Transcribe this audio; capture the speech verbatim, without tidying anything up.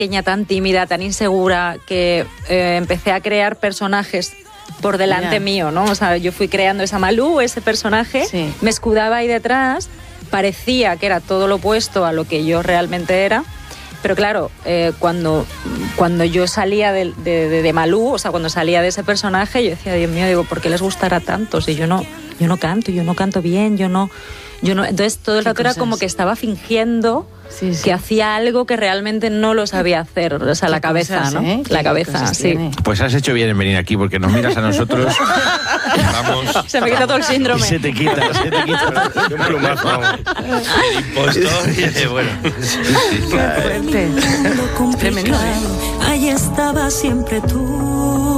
pequeña, tan tímida, tan insegura, que eh, empecé a crear personajes por delante yeah. mío, ¿no? O sea, yo fui creando esa Malú, ese personaje, sí. me escudaba ahí detrás, parecía que era todo lo opuesto a lo que yo realmente era, pero claro, eh, cuando, cuando yo salía de, de, de, de Malú, o sea, cuando salía de ese personaje, yo decía, Dios mío, digo, ¿por qué les gustará tanto? Si yo no, yo no canto, yo no canto bien, yo no... Yo no, entonces todo el rato era como que estaba fingiendo sí, sí. que hacía algo que realmente no lo sabía hacer, o sea, la cabeza, cosas, ¿no? ¿eh? La cabeza, sí. Tiene? Pues has hecho bien en venir aquí, porque nos miras a nosotros, vamos... Se me quita todo el síndrome. Y se te quita, se te quita. Un plumazo, vamos. El impostor y ese, bueno. Sí, sí, fuerte. Tremendo, ¿eh? Ahí estaba siempre tú.